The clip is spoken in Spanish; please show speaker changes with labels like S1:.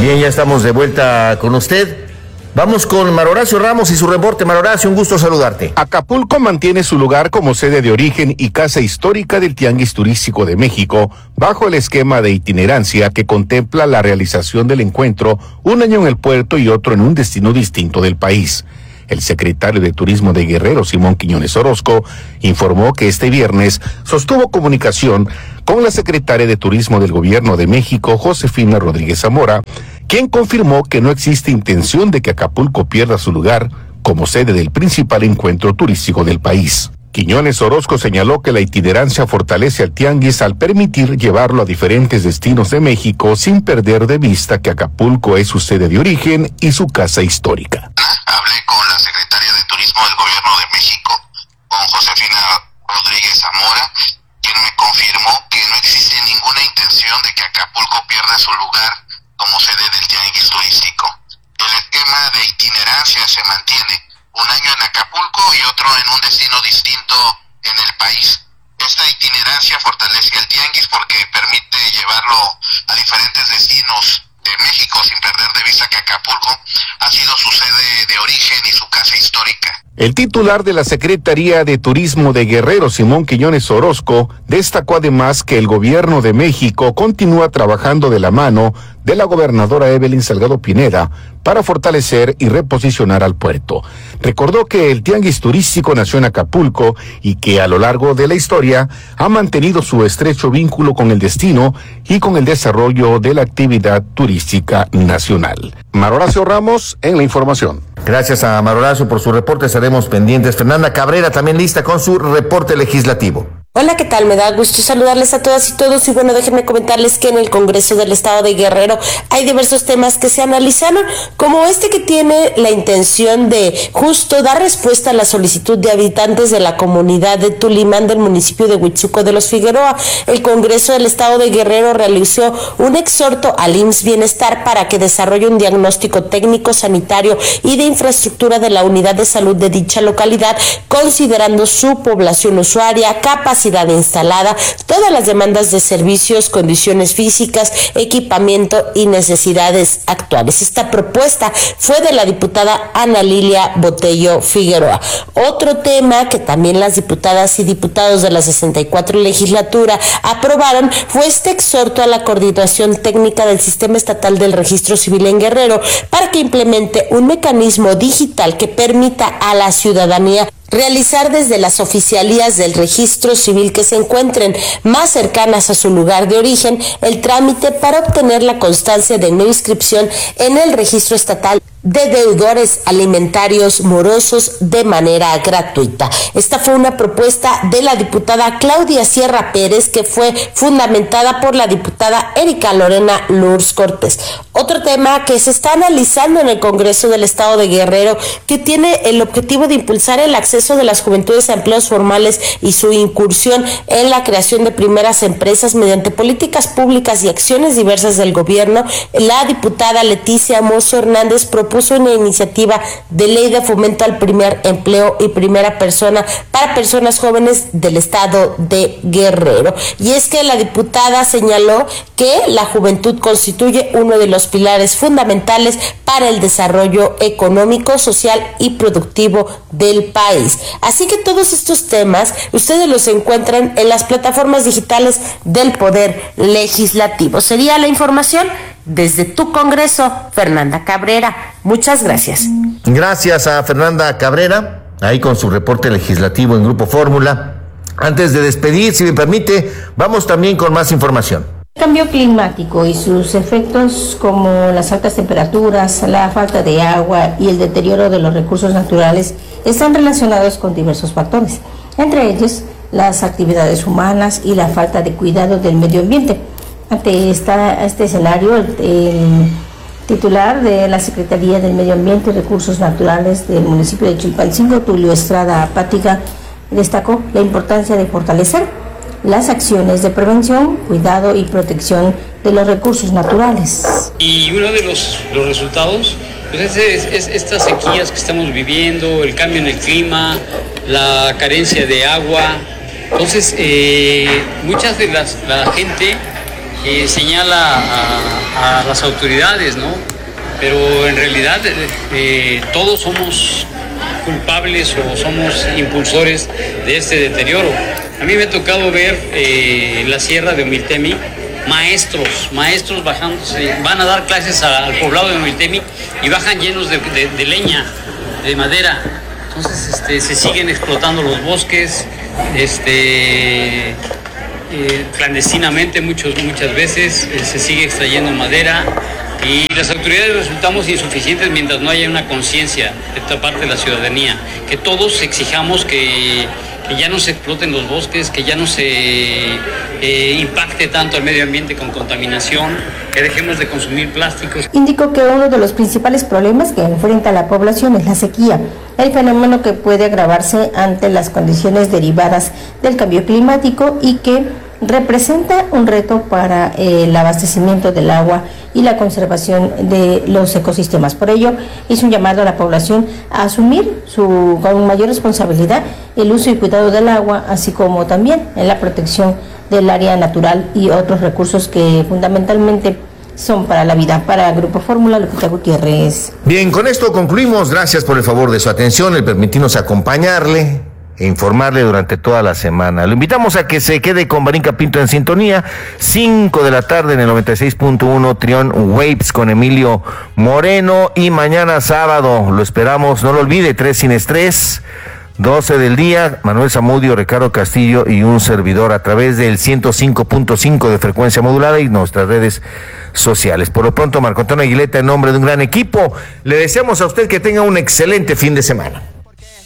S1: Bien, ya estamos de vuelta con usted. Vamos con Mar Horacio Ramos y su reporte. Mar Horacio, un gusto saludarte.
S2: Acapulco mantiene su lugar como sede de origen y casa histórica del Tianguis Turístico de México, bajo el esquema de itinerancia que contempla la realización del encuentro un año en el puerto y otro en un destino distinto del país. El secretario de Turismo de Guerrero, Simón Quiñones Orozco, informó que este viernes sostuvo comunicación con la secretaria de Turismo del Gobierno de México, Josefina Rodríguez Zamora, quien confirmó que no existe intención de que Acapulco pierda su lugar como sede del principal encuentro turístico del país. Quiñones Orozco señaló que la itinerancia fortalece al tianguis al permitir llevarlo a diferentes destinos de México sin perder de vista que Acapulco es su sede de origen y su casa histórica.
S3: Hablé con la secretaria de Turismo del Gobierno de México, con Josefina Rodríguez Zamora, quien me confirmó que no existe ninguna intención de que Acapulco pierda su lugar como sede del tianguis turístico. El esquema de itinerancia se mantiene, un año en Acapulco y otro en un destino distinto en el país. Esta itinerancia fortalece al tianguis porque permite llevarlo a diferentes destinos de México sin perder de vista que Acapulco ha sido su sede de origen y su casa histórica.
S2: El titular de la Secretaría de Turismo de Guerrero, Simón Quiñones Orozco, destacó además que el gobierno de México continúa trabajando de la mano de la gobernadora Evelyn Salgado Pineda para fortalecer y reposicionar al puerto. Recordó que el tianguis turístico nació en Acapulco y que a lo largo de la historia ha mantenido su estrecho vínculo con el destino y con el desarrollo de la actividad turística nacional. Mar Horacio Ramos en la información.
S1: Gracias a Mar Horacio por su reporte, estaremos pendientes. Fernanda Cabrera también lista con su reporte legislativo.
S4: Hola, ¿qué tal? Me da gusto saludarles a todas y todos y bueno, déjenme comentarles que en el Congreso del Estado de Guerrero hay diversos temas que se analizaron, como este que tiene la intención de justo dar respuesta a la solicitud de habitantes de la comunidad de Tulimán del municipio de Huitzuco de los Figueroa. El Congreso del Estado de Guerrero realizó un exhorto al IMSS Bienestar para que desarrolle un diagnóstico técnico sanitario y de infraestructura de la unidad de salud de dicha localidad, considerando su población usuaria, capacidad instalada, todas las demandas de servicios, condiciones físicas, equipamiento y necesidades actuales. Esta propuesta fue de la diputada Ana Lilia Botello Figueroa. Otro tema que también las diputadas y diputados de la 64 legislatura aprobaron fue este exhorto a la coordinación técnica del Sistema Estatal del Registro Civil en Guerrero para que implemente un mecanismo digital que permita a la ciudadanía realizar desde las oficialías del registro civil que se encuentren más cercanas a su lugar de origen el trámite para obtener la constancia de no inscripción en el registro estatal de deudores alimentarios morosos de manera gratuita. Esta fue una propuesta de la diputada Claudia Sierra Pérez, que fue fundamentada por la diputada Erika Lorena Lourdes Cortés. Otro tema que se está analizando en el Congreso del Estado de Guerrero, que tiene el objetivo de impulsar el acceso de las juventudes a empleos formales y su incursión en la creación de primeras empresas mediante políticas públicas y acciones diversas del gobierno. La diputada Leticia Mozo Hernández propuso una iniciativa de ley de fomento al primer empleo y primera persona para personas jóvenes del estado de Guerrero. Y es que la diputada señaló que la juventud constituye uno de los pilares fundamentales para el desarrollo económico, social y productivo del país. Así que todos estos temas ustedes los encuentran en las plataformas digitales del Poder Legislativo. Sería la información desde tu Congreso, Fernanda Cabrera. Muchas gracias.
S1: Gracias a Fernanda Cabrera, ahí con su reporte legislativo en Grupo Fórmula. Antes de despedir, si me permite, vamos también con más información.
S5: El cambio climático y sus efectos como las altas temperaturas, la falta de agua y el deterioro de los recursos naturales están relacionados con diversos factores, entre ellos las actividades humanas y la falta de cuidado del medio ambiente. Ante este escenario, el titular de la Secretaría del Medio Ambiente y Recursos Naturales del municipio de Chilpancingo, Tulio Estrada Apática, destacó la importancia de fortalecer las acciones de prevención, cuidado y protección de los recursos naturales.
S6: Y uno de los resultados pues es estas sequías que estamos viviendo, el cambio en el clima, la carencia de agua. Entonces, muchas de la gente señala a las autoridades, ¿no? Pero en realidad todos somos culpables o somos impulsores de este deterioro. A mí me ha tocado ver en la sierra de Omiltemi maestros bajándose, van a dar clases al poblado de Omiltemi y bajan llenos de leña, de madera. Entonces se siguen explotando los bosques, clandestinamente muchas veces se sigue extrayendo madera y las autoridades resultamos insuficientes mientras no haya una conciencia de esta parte de la ciudadanía, que todos exijamos que ya no se exploten los bosques, que ya no se impacte tanto al medio ambiente con contaminación, que dejemos de consumir plásticos.
S5: Indicó que uno de los principales problemas que enfrenta la población es la sequía, el fenómeno que puede agravarse ante las condiciones derivadas del cambio climático y que representa un reto para el abastecimiento del agua y la conservación de los ecosistemas. Por ello, hizo un llamado a la población a asumir con mayor responsabilidad el uso y cuidado del agua, así como también en la protección del área natural y otros recursos que fundamentalmente son para la vida. Para Grupo Fórmula, Lupita Gutiérrez.
S1: Bien, con esto concluimos. Gracias por el favor de su atención, el permitirnos acompañarle e informarle durante toda la semana. Lo invitamos a que se quede con Barinca Pinto en sintonía, 5 de la tarde en el 96.1 Trión Waves con Emilio Moreno, y mañana sábado lo esperamos, no lo olvide, 3 sin estrés, 12 del día, Manuel Zamudio, Ricardo Castillo y un servidor a través del 105.5 de frecuencia modulada y nuestras redes sociales. Por lo pronto, Marco Antonio Aguileta, en nombre de un gran equipo, le deseamos a usted que tenga un excelente fin de semana.